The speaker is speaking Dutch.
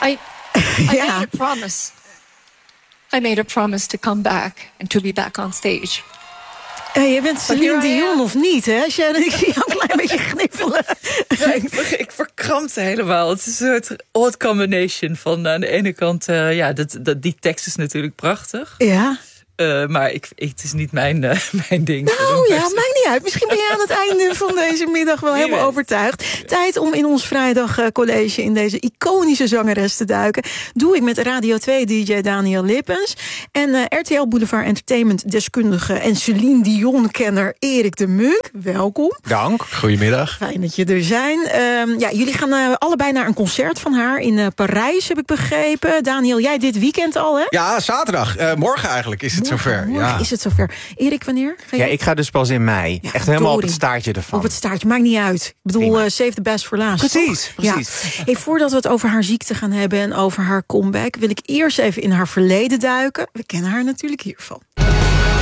I made a promise. I made a promise to come back and to be back on stage. Je bent Celine Dion of niet, hè? Ik zie jou een klein beetje gniffelen. Ja, ik verkrampte helemaal. Het is een soort odd combination van aan de ene kant... die tekst is natuurlijk prachtig. Ja. Maar het is niet mijn ding. Nou ja, maakt niet uit. Misschien ben je aan het einde van deze middag wel helemaal overtuigd. Tijd om in ons vrijdagcollege in deze iconische zangeres te duiken. Doe ik met Radio 2-dj Daniel Lippens. En RTL Boulevard Entertainment deskundige en Celine Dion-kenner Erik de Munk. Welkom. Dank. Goedemiddag. Fijn dat je er zijn. Jullie gaan allebei naar een concert van haar in Parijs, heb ik begrepen. Daniel, jij dit weekend al, hè? Ja, zaterdag. Morgen eigenlijk is het zover. Morgen is het zover. Erik, wanneer? Ik ga dus pas in mei. Ja, echt helemaal op het staartje ervan. Op het staartje, maakt niet uit. Ik bedoel, save the best for last. Precies. Ja. Hey, voordat we het over haar ziekte gaan hebben en over haar comeback, wil ik eerst even in haar verleden duiken. We kennen haar natuurlijk hiervan.